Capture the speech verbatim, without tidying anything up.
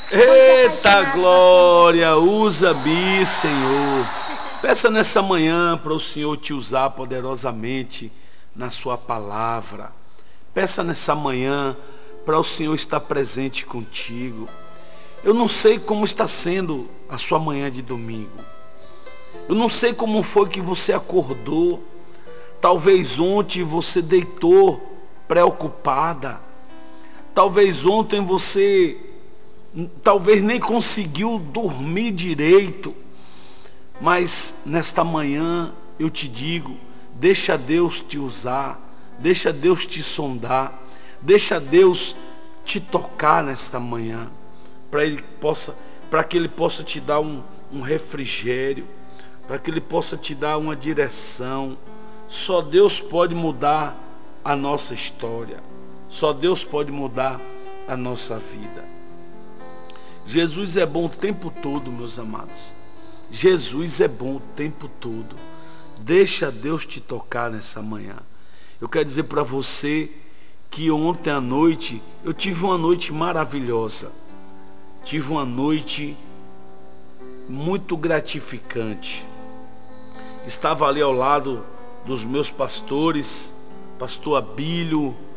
Eita glória, usa-me, Senhor. Peça nessa manhã para o Senhor te usar poderosamente na sua palavra. Peça nessa manhã para o Senhor estar presente contigo. Eu não sei como está sendo a sua manhã de domingo. Eu não sei como foi que você acordou. Talvez ontem você deitou preocupada. Talvez ontem você talvez nem conseguiu dormir direito. Mas nesta manhã eu te digo, deixa Deus te usar, deixa Deus te sondar, deixa Deus te tocar nesta manhã, para ele possa, para que Ele possa te dar um, um refrigério, para que Ele possa te dar uma direção. Só Deus pode mudar a nossa história, só Deus pode mudar a nossa vida. Jesus é bom o tempo todo, meus amados. Jesus é bom o tempo todo. Deixa Deus te tocar nessa manhã. Eu quero dizer para você que ontem à noite eu tive uma noite maravilhosa. Tive uma noite muito gratificante. Estava ali ao lado dos meus pastores, pastor Abílio,